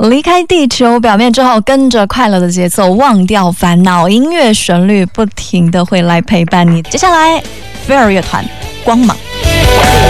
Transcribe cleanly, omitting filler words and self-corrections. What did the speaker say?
离开地球表面之后，跟着快乐的节奏，忘掉烦恼，音乐旋律不停的会来陪伴你。接下来，菲尔乐团，光芒。